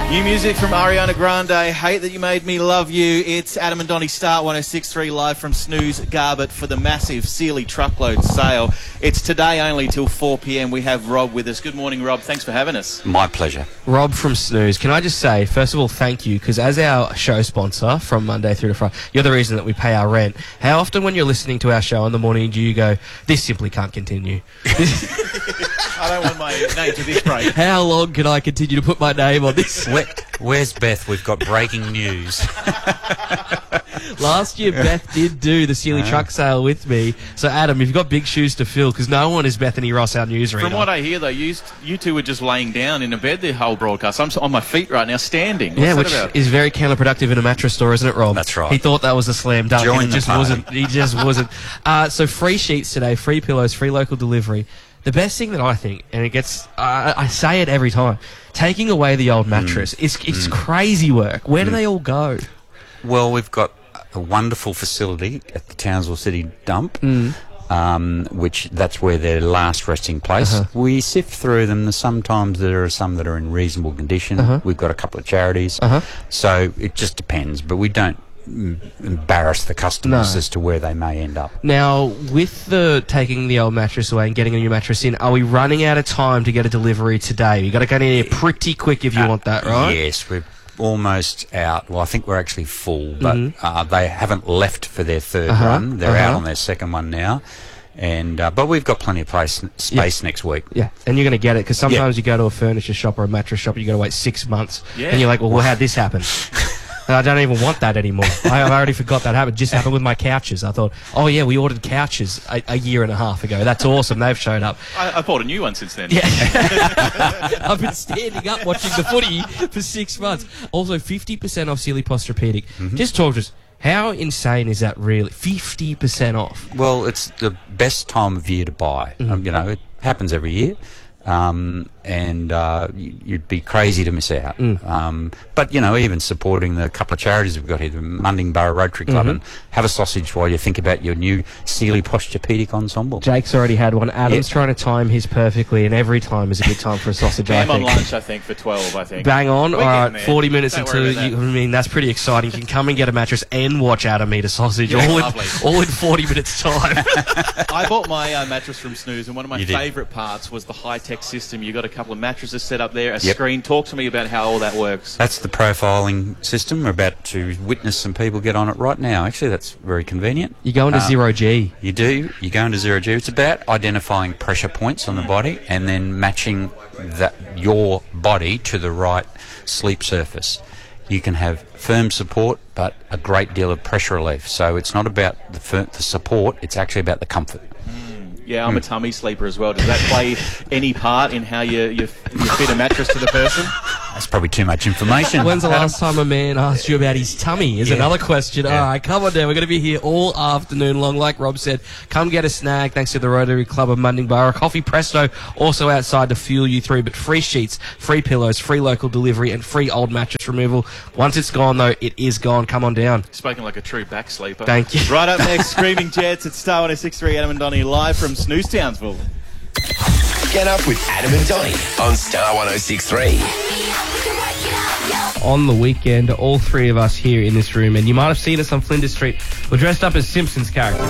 New music from Ariana Grande, Hate That You Made Me Love You. It's Adam and Donnie Start 106.3 live from Snooze Garbett for the massive Sealy truckload sale. It's today only till 4 p.m. We have Rob with us. Good morning, Rob. Thanks for having us. My pleasure. Rob from Snooze. Can I just say, first of all, thank you, because as our show sponsor from Monday through to Friday, you're the reason that we pay our rent. How often when you're listening to our show in the morning do you go, this simply can't continue? I don't want my name to this break. How long can I continue to put my name on this? Where's Beth? We've got breaking news. Last year, Beth did do the Sealy truck sale with me. So, Adam, you've got big shoes to fill, because no one is Bethany Ross, our newsreader. From what I hear, though, you two were just laying down in a bed the whole broadcast. I'm on my feet right now, standing. What's that which about? is very counterproductive in a mattress store, isn't it, Rob? That's right. He thought that was a slam dunk. Join and the party. He just wasn't. So, free sheets today, free pillows, free local delivery. The best thing that I think, and it gets, I say it every time, taking away the old mattress, it's crazy work. Where do they all go? Well, we've got a wonderful facility at the Townsville City dump, which that's where their last resting place. We sift through them. Sometimes there are some that are in reasonable condition. We've got a couple of charities. So it just depends, but we don't embarrass the customers as to where they may end up. Now, with the taking the old mattress away and getting a new mattress in, are we running out of time to get a delivery today? You've got to get in here pretty quick if you want that, right? Yes, we're almost out. Well, I think we're actually full, but they haven't left for their third run. They're out on their second one now. And but we've got plenty of space next week. Yeah, and you're going to get it, because sometimes you go to a furniture shop or a mattress shop, you got to wait 6 months, and you're like, well, how'd this happen? And I don't even want that anymore. I already forgot that happened. Just happened with my couches. I thought, oh yeah, we ordered couches a year and a half ago. That's awesome. They've showed up. I bought a new one since then. Yeah. I've been standing up watching the footy for 6 months. Also, 50% off Sealy Posturepedic. Just talk to us. How insane is that really? 50% off. Well, it's the best time of year to buy. You know, it happens every year. And you'd be crazy to miss out. But, you know, even supporting the couple of charities we've got here, the Mundingburra Rotary Club, and have a sausage while you think about your new Sealy Posturepedic ensemble. Jake's already had one. Adam's trying to time his perfectly, and every time is a good time for a sausage, I think. on lunch, I think, for 12, I think. Bang on. All right, 40 minutes Don't until worry about I mean, that's pretty exciting. You can come and get a mattress and watch Adam eat a sausage all in 40 minutes' time. I bought my mattress from Snooze, and one of my favourite parts was the high-tech system. You got a couple of mattresses set up there, a screen. Talk to me about how all that works. That's the profiling system. We're about to witness some people get on it right now. Actually, that's very convenient. You go into zero G. You do. You go into zero G. It's about identifying pressure points on the body and then matching your body to the right sleep surface. You can have firm support, but a great deal of pressure relief. So it's not about the support, it's actually about the comfort. Yeah, I'm a tummy sleeper as well. Does that play any part in how you fit a mattress to the person? That's probably too much information. When's the last time a man asked you about his tummy is another question. All right, come on down. We're going to be here all afternoon long, like Rob said. Come get a snag thanks to the Rotary Club of Mundingburra. Coffee Presto also outside to fuel you through, but free sheets, free pillows, free local delivery, and free old mattress removal. Once it's gone, though, it is gone. Come on down. Spoken like a true back sleeper. Thank you. Right up next, Screaming Jets. It's Star 106.3, Adam and Donnie, live from Snooze Townsville. Get up with Adam and Donnie on Star 106.3. On the weekend, all three of us here in this room, and you might have seen us on Flinders Street, were dressed up as Simpsons characters.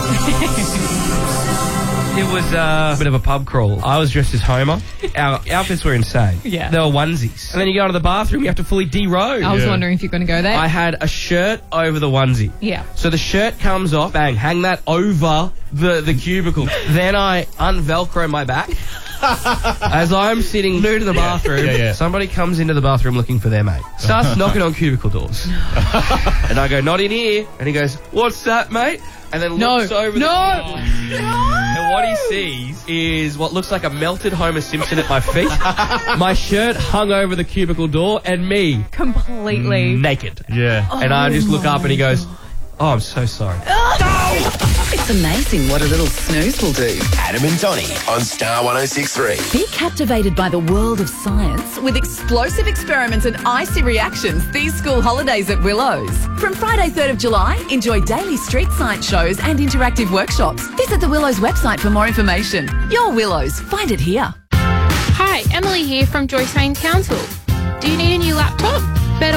It was a bit of a pub crawl. I was dressed as Homer. Our outfits were insane. Yeah. They were onesies. And then you go to the bathroom, you have to fully derobe. I was wondering if you're going to go there. I had a shirt over the onesie. Yeah. So the shirt comes off, bang, hang that over the cubicle. Then I unvelcro my back. As I'm sitting nude in the bathroom, somebody comes into the bathroom looking for their mate. Starts knocking on cubicle doors. And I go, not in here. And he goes, what's that, mate? And then looks over the cubicle. And what he sees is what looks like a melted Homer Simpson at my feet. My shirt hung over the cubicle door, and me completely naked. Yeah. And I just look up and he goes, oh, I'm so sorry. It's amazing what a little snooze will do. Adam and Donnie on Star 106.3. Be captivated by the world of science with explosive experiments and icy reactions these school holidays at Willows. From Friday 3rd of July, enjoy daily street science shows and interactive workshops. Visit the Willows website for more information. Your Willows, find it here. Hi, Emily here from Joyce Main Townsville. Do you need a new laptop?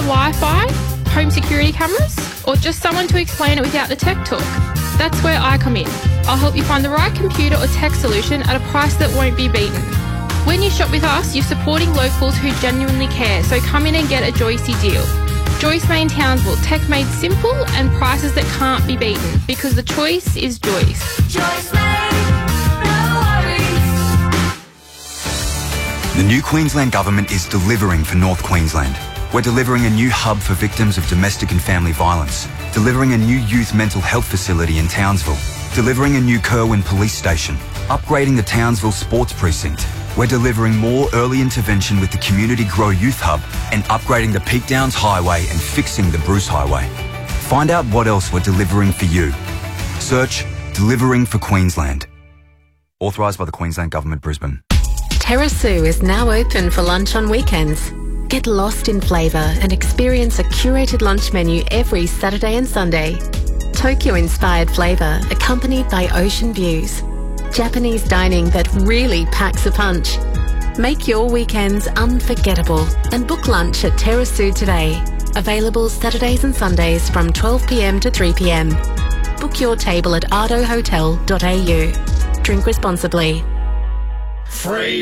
Wi-Fi, home security cameras, or just someone to explain it without the tech talk? That's where I come in. I'll help you find the right computer or tech solution at a price that won't be beaten. When you shop with us, you're supporting locals who genuinely care, so come in and get a Joycey deal. Joyce Main Townsville, tech made simple and prices that can't be beaten, because the choice is Joyce. Joyce Main, no worries. The new Queensland Government is delivering for North Queensland. We're delivering a new hub for victims of domestic and family violence, delivering a new youth mental health facility in Townsville, delivering a new Kerwin police station, upgrading the Townsville sports precinct. We're delivering more early intervention with the Community Grow Youth Hub and upgrading the Peak Downs Highway and fixing the Bruce Highway. Find out what else we're delivering for you. Search Delivering for Queensland. Authorised by the Queensland Government, Brisbane. Terrasu is now open for lunch on weekends. Get lost in flavour and experience a curated lunch menu every Saturday and Sunday. Tokyo-inspired flavour accompanied by ocean views. Japanese dining that really packs a punch. Make your weekends unforgettable and book lunch at Terrasu today. Available Saturdays and Sundays from 12 p.m. to 3 p.m. Book your table at ardohotel.au. Drink responsibly. Free.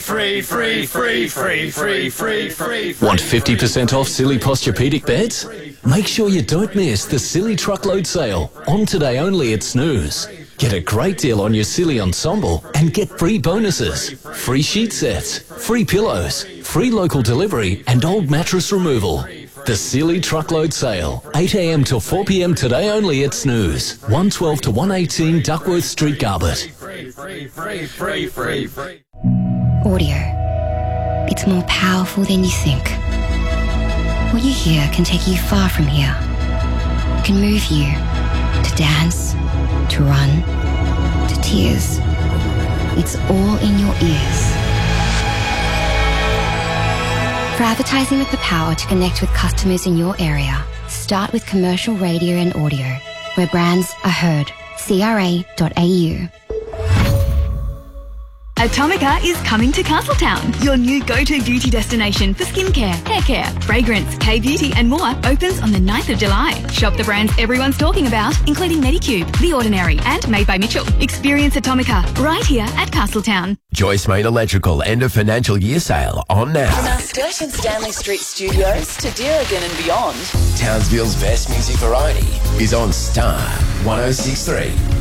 Want 50% off Silly Posturepedic beds? Make sure you don't miss the Silly Truckload sale on today only at Snooze. Get a great deal on your Silly ensemble and get free bonuses, free sheet sets, free pillows, free local delivery and old mattress removal. The Silly Truckload sale, 8 a.m. till 4 p.m. today only at Snooze, 112 to 118 Duckworth Street, Garbett. Audio. It's more powerful than you think. What you hear can take you far from here. It can move you to dance, to run, to tears. It's all in your ears. For advertising with the power to connect with customers in your area, start with commercial radio and audio, where brands are heard. CRA.au. Atomica is coming to Castletown. Your new go-to beauty destination for skincare, hair care, fragrance, K-beauty and more opens on the 9th of July. Shop the brands everyone's talking about, including Medicube, The Ordinary and Made by Mitchell. Experience Atomica right here at Castletown. Joyce Main Electrical end of financial year sale on now. From our Skirt and Stanley Street studios to Deerigan and beyond. Townsville's best music variety is on Star 106.3.